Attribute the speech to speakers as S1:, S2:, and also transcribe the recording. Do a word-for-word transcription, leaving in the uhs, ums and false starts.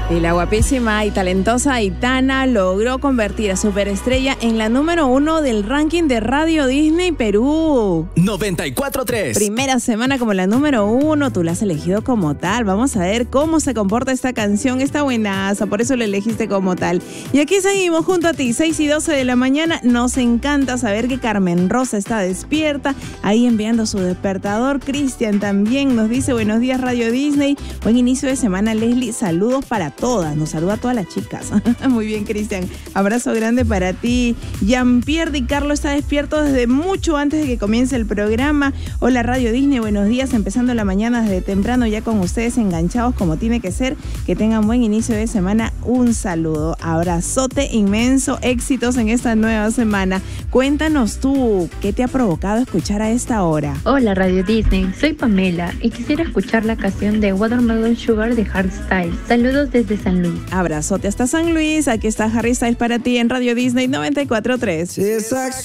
S1: Y la guapísima y talentosa Aitana logró convertir a Superestrella en la número uno del ranking de Radio Disney Perú.
S2: noventa y cuatro punto tres.
S1: Primera semana como la número uno, tú la has elegido como tal. Vamos a ver cómo se comporta esta canción. Está buenaza, por eso la elegiste como tal. Y aquí seguimos junto a ti, seis y doce de la mañana. Nos encanta saber que Carmen Rosa está despierta, ahí enviando su despertador. Cristian también nos dice, buenos días Radio Disney. Buen inicio de semana, Leslie. Saludos para todas, nos saluda a todas las chicas. Muy bien, Cristian, abrazo grande para ti. Jean-Pierre Di Carlo está despierto desde mucho antes de que comience el programa. Hola Radio Disney, buenos días, empezando la mañana desde temprano ya con ustedes enganchados como tiene que ser. Que tengan buen inicio de semana, un saludo, abrazote inmenso, éxitos en esta nueva semana. Cuéntanos tú, ¿qué te ha provocado escuchar a esta hora?
S3: Hola Radio Disney, soy Pamela y quisiera escuchar la canción de Watermelon Sugar de Harry Styles. Saludos desde San Luis.
S1: Abrazote hasta San Luis. Aquí está Harry Styles para ti en Radio Disney noventa y cuatro punto tres.